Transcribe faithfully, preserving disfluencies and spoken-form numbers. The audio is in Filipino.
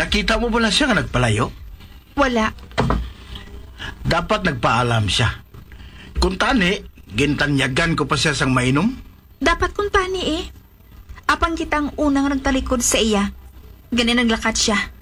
Nakita mo ba na siya nga nagpalayo? Wala. Dapat nagpaalam siya. Kung tani, gintanyagan ko pa siya sang mainom. Dapat kung tani eh. Apang kitang unang nagtalikod sa iya. Ganin naglakat siya.